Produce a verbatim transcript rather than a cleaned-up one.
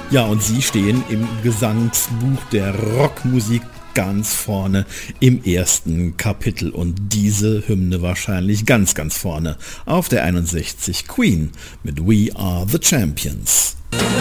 Ja, und sie stehen im Gesangsbuch der Rockmusik ganz vorne im ersten Kapitel und diese Hymne wahrscheinlich ganz, ganz vorne auf der einundsechzig Queen mit We Are the Champions.